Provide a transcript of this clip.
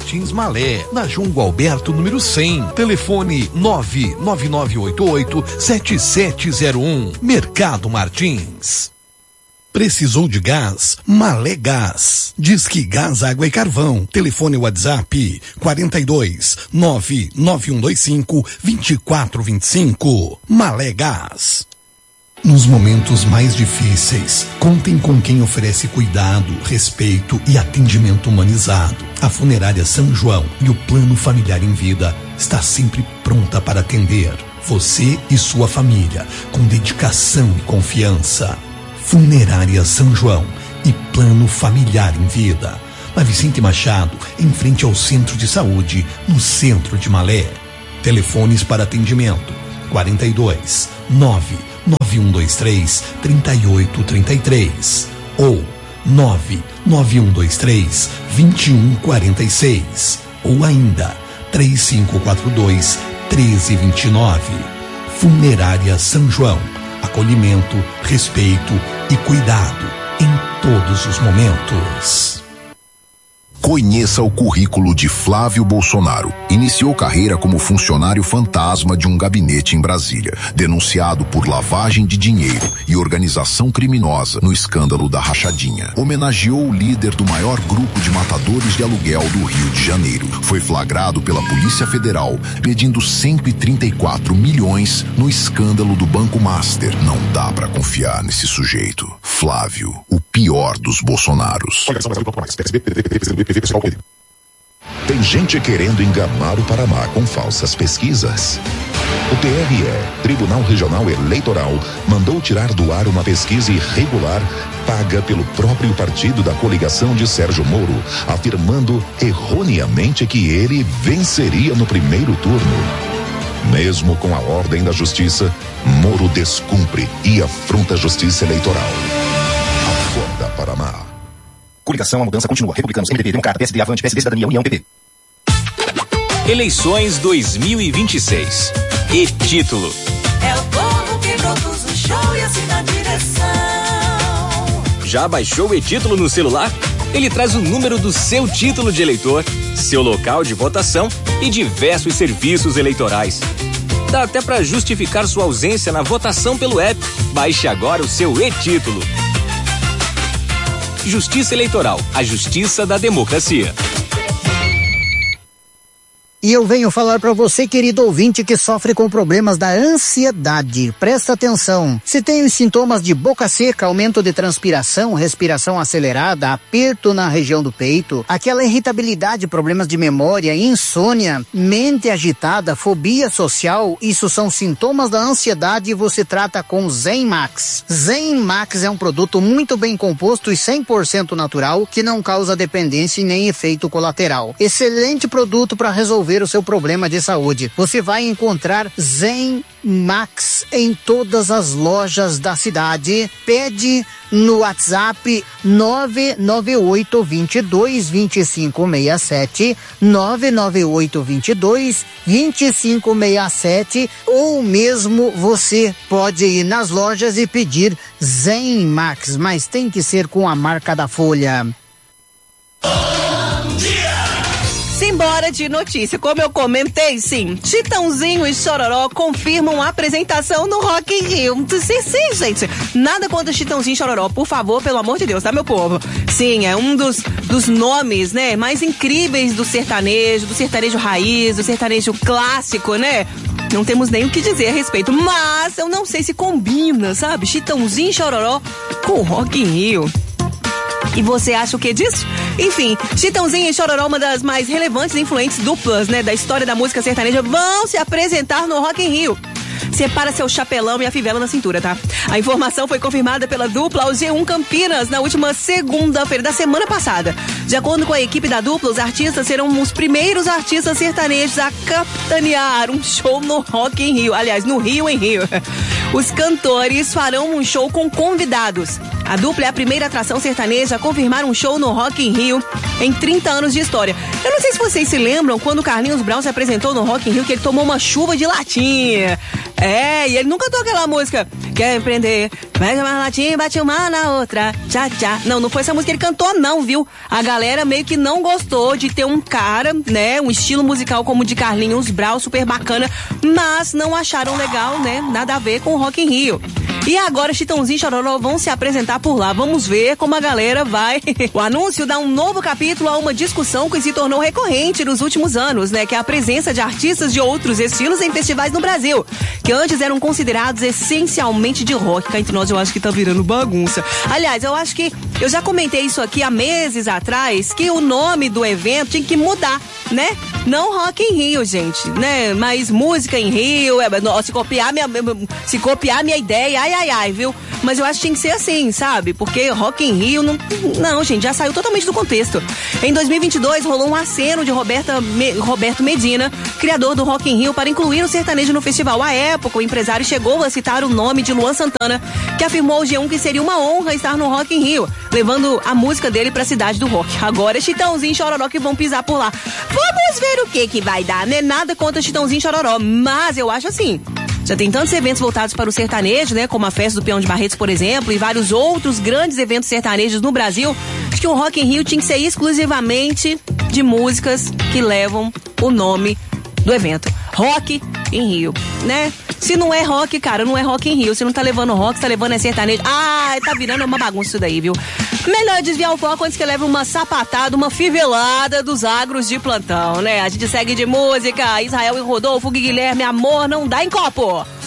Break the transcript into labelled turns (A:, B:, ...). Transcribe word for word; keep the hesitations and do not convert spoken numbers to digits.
A: Martins Malé, na João Gualberto, número cem. Telefone nove nove nove oito oito sete sete zero um. Mercado Martins. Precisou de gás? Malé Gás. Disque Gás, Água e Carvão. Telefone WhatsApp quarenta e dois, nove nove um dois cinco, vinte e quatro vinte e cinco. Malé Gás. Nos momentos mais difíceis, contem com quem oferece cuidado, respeito e atendimento humanizado. A Funerária São João e o Plano Familiar em Vida está sempre pronta para atender você e sua família com dedicação e confiança. Funerária São João e Plano Familiar em Vida. Na Vicente Machado, em frente ao Centro de Saúde, no centro de Malé. Telefones para atendimento quarenta e dois, nove nove um dois três, três oito três três ou nove nove um dois três, vinte e um quarenta e seis ou ainda três cinco quatro dois, treze vinte e nove. Funerária São João. Acolhimento, respeito e cuidado em todos os momentos.
B: Conheça o currículo de Flávio Bolsonaro. Iniciou carreira como funcionário fantasma de um gabinete em Brasília, denunciado por lavagem de dinheiro e organização criminosa no escândalo da rachadinha. Homenageou o líder do maior grupo de matadores de aluguel do Rio de Janeiro. Foi flagrado pela Polícia Federal pedindo cento e trinta e quatro milhões no escândalo do Banco Master. Não dá pra confiar nesse sujeito. Flávio, o pior dos Bolsonaros.
C: Tem gente querendo enganar o Paraná com falsas pesquisas. O T R E, Tribunal Regional Eleitoral, mandou tirar do ar uma pesquisa irregular paga pelo próprio partido da coligação de Sérgio Moro, afirmando erroneamente que ele venceria no primeiro turno. Mesmo com a ordem da justiça, Moro descumpre e afronta a justiça eleitoral. Acorda, Paraná.
D: Coligação, a mudança continua. Republicanos, M D B, Democrata, P S D, Avante, P S D, Cidadania, União, P P.
E: Eleições dois mil e vinte e seis. E-título.
F: É o povo que produz o show e assina a direção.
E: Já baixou o e-título no celular? Ele traz o número do seu título de eleitor, seu local de votação e diversos serviços eleitorais. Dá até para justificar sua ausência na votação pelo app. Baixe agora o seu e-título. Justiça Eleitoral, a justiça da democracia.
G: E eu venho falar para você, querido ouvinte, que sofre com problemas da ansiedade. Presta atenção. Se tem os sintomas de boca seca, aumento de transpiração, respiração acelerada, aperto na região do peito, aquela irritabilidade, problemas de memória, insônia, mente agitada, fobia social, isso são sintomas da ansiedade e você trata com Zen Max. Zen Max é um produto muito bem composto e cem por cento natural que não causa dependência e nem efeito colateral. Excelente produto para resolver o seu problema de saúde. Você vai encontrar Zen Max em todas as lojas da cidade. Pede no WhatsApp nove nove oito dois dois, dois cinco seis sete, nove nove oito dois dois, dois cinco seis sete, ou mesmo você pode ir nas lojas e pedir Zen Max, mas tem que ser com a marca da Folha.
H: Simbora de notícia. Como eu comentei, sim, Chitãozinho e Chororó confirmam a apresentação no Rock in Rio. Sim, sim, gente. Nada contra Chitãozinho e Chororó, por favor, pelo amor de Deus, tá, meu povo? Sim, é um dos, dos nomes, né, mais incríveis do sertanejo, do sertanejo raiz, do sertanejo clássico, né? Não temos nem o que dizer a respeito, mas eu não sei se combina, sabe? Chitãozinho e Chororó com Rock in Rio. E você acha o que disso? Enfim, Chitãozinho e Chororó, uma das mais relevantes e influentes duplas, né, da história da música sertaneja, vão se apresentar no Rock in Rio. Separa seu chapelão e a fivela na cintura, tá? A informação foi confirmada pela dupla ao G um Campinas na última segunda-feira da semana passada. De acordo com a equipe da dupla, os artistas serão os primeiros artistas sertanejos a capitanear um show no Rock in Rio. Aliás, no Rio em Rio. Os cantores farão um show com convidados. A dupla é a primeira atração sertaneja a confirmar um show no Rock in Rio em trinta anos de história. Eu não sei se vocês se lembram quando o Carlinhos Brown se apresentou no Rock in Rio, que ele tomou uma chuva de latinha. É, e ele nunca cantou aquela música, quer empreender, pega uma latinha e bate uma na outra, tchá, tchá. Não, não foi essa música que ele cantou não, viu? A galera meio que não gostou de ter um cara, né, um estilo musical como o de Carlinhos Brown, super bacana, mas não acharam legal, né, nada a ver com o Rock in Rio. E agora Chitãozinho e Chororó vão se apresentar por lá. Vamos ver como a galera vai. O anúncio dá um novo capítulo a uma discussão que se tornou recorrente nos últimos anos, né? Que é a presença de artistas de outros estilos em festivais no Brasil, que antes eram considerados essencialmente de rock. Cá entre nós, eu acho que tá virando bagunça. Aliás, eu acho que eu já comentei isso aqui há meses atrás, que o nome do evento tinha que mudar, né? Não Rock in Rio, gente, né? Mas música em Rio, é, se copiar minha, se copiar minha ideia, ai, ai, ai, viu? Mas eu acho que tinha que ser assim, sabe? Porque Rock in Rio, não, não, gente, já saiu totalmente do contexto. Em dois mil e vinte e dois, rolou um aceno de Roberta, Me, Roberto Medina, criador do Rock in Rio, para incluir o sertanejo no festival. À época, o empresário chegou a citar o nome de Luan Santana, que afirmou ao G um que seria uma honra estar no Rock in Rio, levando a música dele para a cidade do rock. Agora é Chitãozinho e Chororó que vão pisar por lá. Vamos ver o que que vai dar, né? Nada contra Chitãozinho e Chororó, mas eu acho assim, já tem tantos eventos voltados para o sertanejo, né? Como a Festa do Peão de Barretos, por exemplo, e vários outros grandes eventos sertanejos no Brasil. Acho que o Rock in Rio tinha que ser exclusivamente de músicas que levam o nome do evento. Rock in Rio, né? Se não é rock, cara, não é Rock in Rio. Se não tá levando rock, tá levando é sertanejo. Ah, tá virando uma bagunça isso daí, viu? Melhor desviar o foco antes que leve uma sapatada, uma fivelada dos agros de plantão, né? A gente segue de música. Israel e Rodolfo, Gui Guilherme, amor não dá em copo.